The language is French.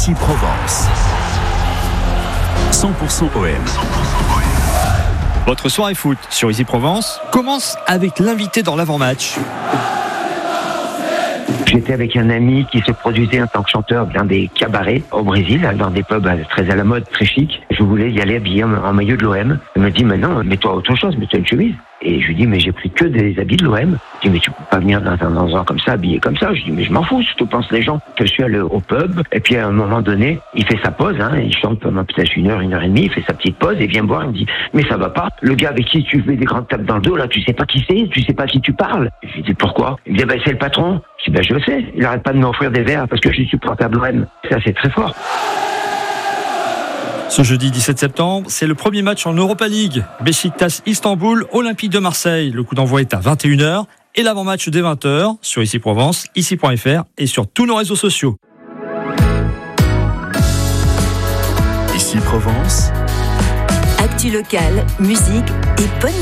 Ici Provence. 100% OM. Votre soirée foot sur Ici Provence commence avec l'invité dans l'avant-match. J'étais avec un ami qui se produisait en tant que chanteur dans des cabarets au Brésil, dans des pubs très à la mode, très chic. Je voulais y aller habillé en maillot de l'OM. Il me dit, mais non, mets-toi autre chose, mets-toi une chemise. Et je lui dis, mais j'ai pris que des habits de l'OM. Il dit, mais tu peux pas venir dans un endroit comme ça, habillé comme ça. Je dis, mais je m'en fous, surtout pensent les gens. Que je suis allé au pub, et puis à un moment donné, il fait sa pause, il chante pendant peut-être 1 heure et demie, il fait sa petite pause, et vient me voir, il me dit, mais ça va pas. Le gars avec qui tu fais des grandes tapes dans le dos, là, tu sais pas qui c'est, tu sais pas qui tu parles. Je lui dis, pourquoi? Il me dit, c'est le patron. Je dis, je le sais, il arrête pas de m'offrir des verres parce que je suis supportable l'OM. Ça, c'est très fort. Ce jeudi 17 septembre, c'est le premier match en Europa League. Beşiktaş Istanbul, Olympique de Marseille. Le coup d'envoi est à 21h et l'avant-match dès 20h sur Ici Provence, ici.fr et sur tous nos réseaux sociaux. Ici Provence. Actu locale, musique et bonne